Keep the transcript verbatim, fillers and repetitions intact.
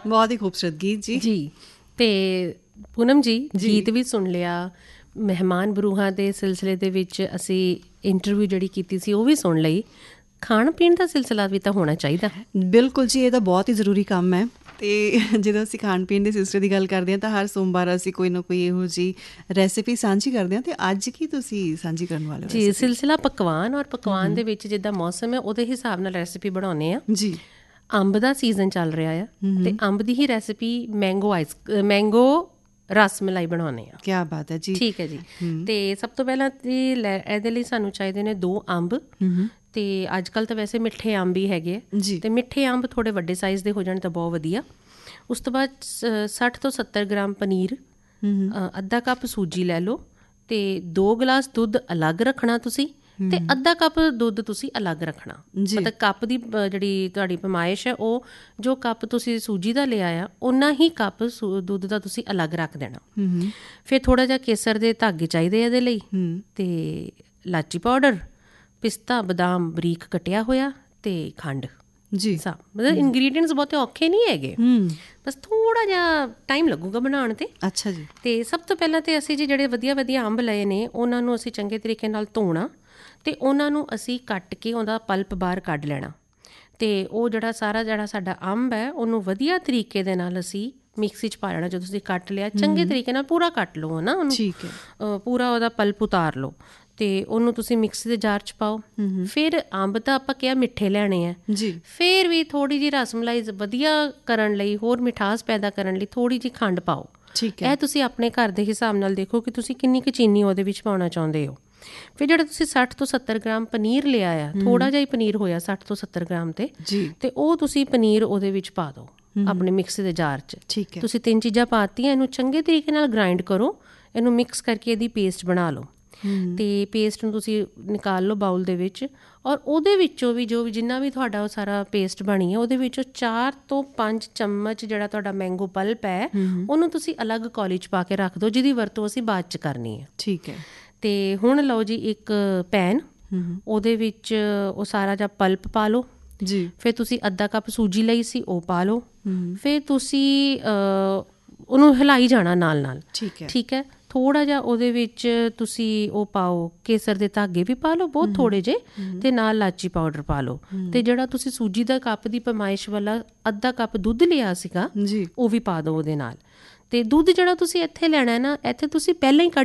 ਬਹੁਤ ਹੀ ਖੂਬਸੂਰਤ ਗੀਤ ਜੀ। ਜੀ ਤੇ ਪੂਨਮ ਜੀ ਗੀਤ ਵੀ ਸੁਣ ਲਿਆ, ਮਹਿਮਾਨ ਬਰੂਹਾਂ ਦੇ ਸਿਲਸਿਲੇ ਦੇ ਵਿੱਚ ਅਸੀਂ ਇੰਟਰਵਿਊ ਜਿਹੜੀ ਕੀਤੀ ਸੀ ਉਹ ਵੀ ਸੁਣ ਲਈ, ਖਾਣ ਪੀਣ ਦਾ ਸਿਲਸਿਲਾ ਵੀ ਤਾਂ ਹੋਣਾ ਚਾਹੀਦਾ। ਬਿਲਕੁਲ ਜੀ, ਇਹ ਤਾਂ ਬਹੁਤ ਹੀ ਜ਼ਰੂਰੀ ਕੰਮ ਹੈ। ਅਤੇ ਜਦੋਂ ਅਸੀਂ ਖਾਣ ਪੀਣ ਦੇ ਸਿਲਸਿਲੇ ਦੀ ਗੱਲ ਕਰਦੇ ਹਾਂ ਤਾਂ ਹਰ ਸੋਮਵਾਰ ਅਸੀਂ ਕੋਈ ਨਾ ਕੋਈ ਇਹੋ ਜਿਹੀ ਰੈਸਿਪੀ ਸਾਂਝੀ ਕਰਦੇ ਹਾਂ। ਅਤੇ ਅੱਜ ਕੀ ਤੁਸੀਂ ਸਾਂਝੀ ਕਰਨ ਵਾਲੇ ਹੋ? ਜੀ ਸਿਲਸਿਲਾ ਪਕਵਾਨ, ਔਰ ਪਕਵਾਨ ਦੇ ਵਿੱਚ ਜਿੱਦਾਂ ਮੌਸਮ ਹੈ ਉਹਦੇ ਹਿਸਾਬ ਨਾਲ ਰੈਸਿਪੀ ਬਣਾਉਂਦੇ ਹਾਂ ਜੀ। ਅੰਬ ਦਾ ਸੀਜ਼ਨ ਚੱਲ ਰਿਹਾ ਆ ਅਤੇ ਅੰਬ ਦੀ ਹੀ recipe mango ice mango ras malai ਬਣਾਉਂਦੇ ਹਾਂ। ਕਿਆ ਬਾਤ ਹੈ ਜੀ। ਠੀਕ ਹੈ ਜੀ। ਅਤੇ ਸਭ ਤੋਂ ਪਹਿਲਾਂ ਤਾਂ ਲੈ ਇਹਦੇ ਲਈ ਸਾਨੂੰ ਚਾਹੀਦੇ ਨੇ ਦੋ ਅੰਬ, ਅਤੇ ਅੱਜ ਕੱਲ੍ਹ ਤਾਂ ਵੈਸੇ ਮਿੱਠੇ ਅੰਬ ਹੀ ਹੈਗੇ ਆ ਜੀ, ਅਤੇ ਮਿੱਠੇ ਅੰਬ ਥੋੜ੍ਹੇ ਵੱਡੇ ਸਾਈਜ਼ ਦੇ ਹੋ ਜਾਣ ਤਾਂ ਬਹੁਤ ਵਧੀਆ। ਉਸ ਤੋਂ ਬਾਅਦ ਸੱਠ ਤੋਂ ਸੱਤਰ ਗ੍ਰਾਮ ਪਨੀਰ, ਅੱਧਾ ਕੱਪ ਸੂਜੀ ਲੈ ਲਓ, ਅਤੇ ਦੋ ਗਲਾਸ ਦੁੱਧ ਅਲੱਗ ਰੱਖਣਾ ਤੁਸੀਂ, ਅਤੇ ਅੱਧਾ ਕੱਪ ਦੁੱਧ ਤੁਸੀਂ ਅਲੱਗ ਰੱਖਣਾ। ਮਤਲਬ ਕੱਪ ਦੀ ਜਿਹੜੀ ਤੁਹਾਡੀ ਪਮਾਇਸ਼ ਹੈ ਉਹ ਜੋ ਕੱਪ ਤੁਸੀਂ ਸੂਜੀ ਦਾ ਲਿਆ ਆ ਓਨਾ ਹੀ ਕੱਪ ਸੂ ਦੁੱਧ ਦਾ ਤੁਸੀਂ ਅਲੱਗ ਰੱਖ ਦੇਣਾ। ਫਿਰ ਥੋੜ੍ਹਾ ਜਿਹਾ ਕੇਸਰ ਦੇ ਧਾਗੇ ਚਾਹੀਦੇ ਇਹਦੇ ਲਈ, ਅਤੇ ਇਲਾਚੀ ਪਾਊਡਰ, ਪਿਸਤਾ ਬਦਾਮ ਬਰੀਕ ਕੱਟਿਆ ਹੋਇਆ, ਅਤੇ ਖੰਡ ਜੀ। ਸਭ ਮਤਲਬ ਇੰਗਰੀਡੀਐਂਟਸ ਬਹੁਤੇ ਔਖੇ ਨਹੀਂ ਹੈਗੇ, ਬਸ ਥੋੜ੍ਹਾ ਜਿਹਾ ਟਾਈਮ ਲੱਗੂਗਾ ਬਣਾਉਣ 'ਤੇ। ਅੱਛਾ ਜੀ। ਅਤੇ ਸਭ ਤੋਂ ਪਹਿਲਾਂ ਤਾਂ ਅਸੀਂ ਜੀ ਜਿਹੜੇ ਵਧੀਆ ਵਧੀਆ ਅੰਬ ਲਏ ਨੇ ਉਹਨਾਂ ਨੂੰ ਅਸੀਂ ਚੰਗੇ ਤਰੀਕੇ ਨਾਲ ਧੋਣਾ, ਅਤੇ ਉਹਨਾਂ ਨੂੰ ਅਸੀਂ ਕੱਟ ਕੇ ਉਹਦਾ ਪਲਪ ਬਾਹਰ ਕੱਢ ਲੈਣਾ, ਅਤੇ ਉਹ ਜਿਹੜਾ ਸਾਰਾ ਜਿਹੜਾ ਸਾਡਾ ਅੰਬ ਹੈ ਉਹਨੂੰ ਵਧੀਆ ਤਰੀਕੇ ਦੇ ਨਾਲ ਅਸੀਂ ਮਿਕਸੀ 'ਚ ਪਾ ਲੈਣਾ। ਜਦੋਂ ਤੁਸੀਂ ਕੱਟ ਲਿਆ ਚੰਗੇ ਤਰੀਕੇ ਨਾਲ ਪੂਰਾ ਕੱਟ ਲਓ ਨਾ ਉਹਨੂੰ, ਠੀਕ ਹੈ, ਪੂਰਾ ਉਹਦਾ ਪਲਪ ਉਤਾਰ ਲਓ, ਅਤੇ ਉਹਨੂੰ ਤੁਸੀਂ ਮਿਕਸੀ ਦੇ ਜਾਰ 'ਚ ਪਾਓ। ਫਿਰ ਅੰਬ ਤਾਂ ਆਪਾਂ ਕਿਹਾ ਮਿੱਠੇ ਲੈਣੇ ਆ ਜੀ, ਫਿਰ ਵੀ ਥੋੜ੍ਹੀ ਜਿਹੀ ਰਸ ਮਲਾਈ ਵਧੀਆ ਕਰਨ ਲਈ, ਹੋਰ ਮਿਠਾਸ ਪੈਦਾ ਕਰਨ ਲਈ ਥੋੜ੍ਹੀ ਜਿਹੀ ਖੰਡ ਪਾਓ। ਠੀਕ ਹੈ। ਇਹ ਤੁਸੀਂ ਆਪਣੇ ਘਰ ਦੇ ਹਿਸਾਬ ਨਾਲ ਦੇਖੋ ਕਿ ਤੁਸੀਂ ਕਿੰਨੀ ਕੁ ਚੀਨੀ ਉਹਦੇ ਵਿੱਚ ਪਾਉਣਾ ਚਾਹੁੰਦੇ ਹੋ। ਫਿਰ ਜਿਹੜਾ ਤੁਸੀਂ ਸੱਠ ਤੋਂ ਸੱਤਰ ਗ੍ਰਾਮ ਪਨੀਰ ਲਿਆ ਆ, ਥੋੜ੍ਹਾ ਜਿਹਾ ਹੀ ਪਨੀਰ ਹੋਇਆ ਸੱਠ ਤੋਂ ਸੱਤਰ ਗ੍ਰਾਮ 'ਤੇ, ਅਤੇ ਉਹ ਤੁਸੀਂ ਪਨੀਰ ਉਹਦੇ ਵਿੱਚ ਪਾ ਦਿਓ ਆਪਣੇ ਮਿਕਸੀ ਦੇ ਜਾਰ 'ਚ। ਠੀਕ ਹੈ। ਤੁਸੀਂ ਤਿੰਨ ਚੀਜ਼ਾਂ ਪਾਤੀਆਂ, ਇਹਨੂੰ ਚੰਗੇ ਤਰੀਕੇ ਨਾਲ ਗ੍ਰਾਇੰਡ ਕਰੋ, ਇਹਨੂੰ ਮਿਕਸ ਕਰਕੇ ਇਹਦੀ ਪੇਸਟ ਬਣਾ ਲਓ, ਅਤੇ ਪੇਸਟ ਨੂੰ ਤੁਸੀਂ ਨਿਕਾਲ ਲਓ ਬਾਊਲ ਦੇ ਵਿੱਚ। ਔਰ ਉਹਦੇ ਵਿੱਚੋਂ ਵੀ ਜੋ ਵੀ ਜਿੰਨਾ ਵੀ ਤੁਹਾਡਾ ਉਹ ਸਾਰਾ ਪੇਸਟ ਬਣੀ ਹੈ ਉਹਦੇ ਵਿੱਚੋਂ ਚਾਰ ਤੋਂ ਪੰਜ ਚਮਚ ਜਿਹੜਾ ਤੁਹਾਡਾ ਮੈਂਗੋ ਪਲਪ ਹੈ ਉਹਨੂੰ ਤੁਸੀਂ ਅਲੱਗ ਕੌਲੀ 'ਚ ਪਾ ਕੇ ਰੱਖ ਦਿਓ, ਜਿਹਦੀ ਵਰਤੋਂ ਅਸੀਂ ਬਾਅਦ 'ਚ ਕਰਨੀ ਹੈ। ਠੀਕ ਹੈ। ਅਤੇ ਹੁਣ ਲਓ ਜੀ ਇੱਕ ਪੈਨ, ਉਹਦੇ ਵਿੱਚ ਉਹ ਸਾਰਾ ਜਿਹਾ ਪਲਪ ਪਾ ਲਓ ਜੀ। ਫਿਰ ਤੁਸੀਂ ਅੱਧਾ ਕੱਪ ਸੂਜੀ ਲਈ ਸੀ ਉਹ ਪਾ ਲਓ, ਫਿਰ ਤੁਸੀਂ ਉਹਨੂੰ ਹਿਲਾਈ ਜਾਣਾ ਨਾਲ ਨਾਲ। ਠੀਕ ਹੈ। ਠੀਕ ਹੈ। ਥੋੜ੍ਹਾ ਜਿਹਾ ਉਹਦੇ ਵਿੱਚ ਤੁਸੀਂ ਉਹ ਪਾਓ, ਕੇਸਰ ਦੇ ਧਾਗੇ ਵੀ ਪਾ ਲਓ ਬਹੁਤ ਥੋੜ੍ਹੇ ਜਿਹੇ, ਅਤੇ ਨਾਲ ਇਲਾਚੀ ਪਾਊਡਰ ਪਾ ਲਓ, ਅਤੇ ਜਿਹੜਾ ਤੁਸੀਂ ਸੂਜੀ ਦਾ ਕੱਪ ਦੀ ਪਮਾਇਸ਼ ਵਾਲਾ ਅੱਧਾ ਕੱਪ ਦੁੱਧ ਲਿਆ ਸੀਗਾ ਉਹ ਵੀ ਪਾ ਦਿਓ ਉਹਦੇ ਨਾਲ। ਅਤੇ ਦੁੱਧ ਜਿਹੜਾ ਤੁਸੀਂ ਇੱਥੇ ਲੈਣਾ ਨਾ, ਇੱਥੇ ਤੁਸੀਂ ਪਹਿਲਾਂ ਹੀ ਕੱਢ